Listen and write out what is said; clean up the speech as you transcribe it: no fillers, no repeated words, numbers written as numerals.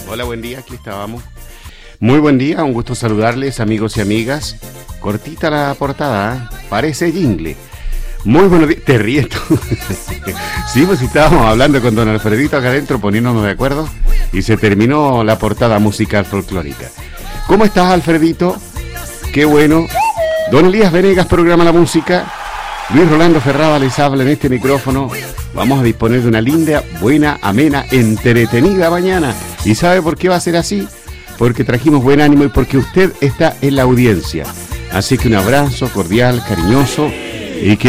Hola, buen día, aquí estábamos. Muy buen día, un gusto saludarles, amigos y amigas. Cortita la portada, parece jingle. Muy buenos días, te ríes tú. Sí, pues estábamos hablando con don Alfredito acá adentro, poniéndonos de acuerdo, y se terminó la portada musical folclórica. ¿Cómo estás, Alfredito? Qué bueno. Don Elías Venegas programa la música. Luis Rolando Ferrada les habla en este micrófono. Vamos a disponer de una linda, buena, amena, entretenida mañana. ¿Y sabe por qué va a ser así? Porque trajimos buen ánimo y porque usted está en la audiencia. Así que un abrazo cordial, cariñoso, y que